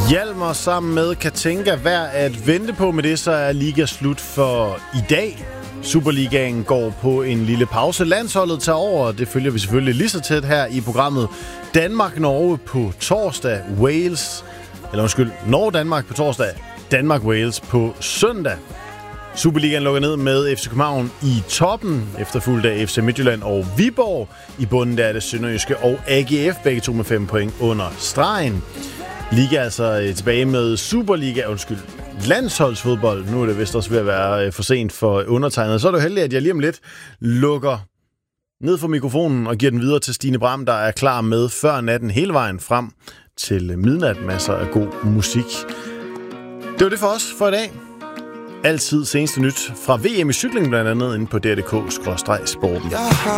Hjalmar sammen med Katinka værd at vente på. Med det så er liga slut for i dag. Superligaen går på en lille pause. Landsholdet tager over, det følger vi selvfølgelig lige så tæt her i programmet. Danmark-Norge på torsdag, Norge-Danmark på torsdag, Danmark-Wales på søndag. Superligaen lukker ned med FC København i toppen, efterfulgt af FC Midtjylland og Viborg. I bunden der er det Sønderjyske og AGF, begge to med 5 point under stregen. Liga er altså tilbage med landsholdsfodbold. Nu er det vist også ved at være for sent for undertegnet. Så er det jo heldigt, at jeg lige om lidt lukker ned for mikrofonen og giver den videre til Stine Bram, der er klar med før natten hele vejen frem til midnat. Masser af god musik. Det var det for os for i dag. Altid seneste nyt fra VM i cykling, blandt andet inde på DRDK/sporten.